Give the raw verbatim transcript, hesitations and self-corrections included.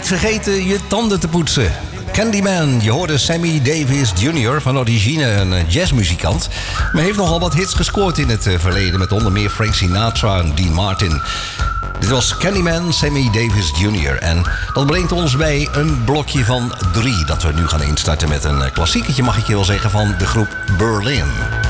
vergeten je tanden te poetsen. Candyman, je hoorde Sammy Davis junior van origine een jazzmuzikant, maar heeft nogal wat hits gescoord in het verleden met onder meer Frank Sinatra en Dean Martin. Dit was Candyman, Sammy Davis junior En dat brengt ons bij een blokje van drie dat we nu gaan instarten met een klassieketje, mag ik je wel zeggen, van de groep Berlin.